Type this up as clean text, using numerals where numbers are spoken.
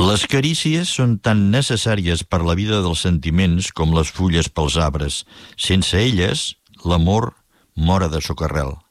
Les carícies són tan necessàries per la vida dels sentiments com les fulles pels arbres. Sense elles, l'amor mora de socarrel.